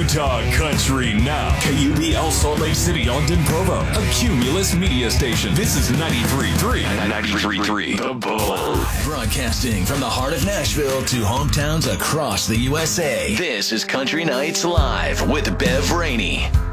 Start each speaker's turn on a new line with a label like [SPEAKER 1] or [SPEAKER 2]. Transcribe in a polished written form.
[SPEAKER 1] talk country now. KUBL Salt Lake City, Ogden, Provo. A Cumulus media station. This is 93.3. 93.3. The Bull.
[SPEAKER 2] Broadcasting from the heart of Nashville to hometowns across the USA. This is Country Nights Live with Bev Rainey.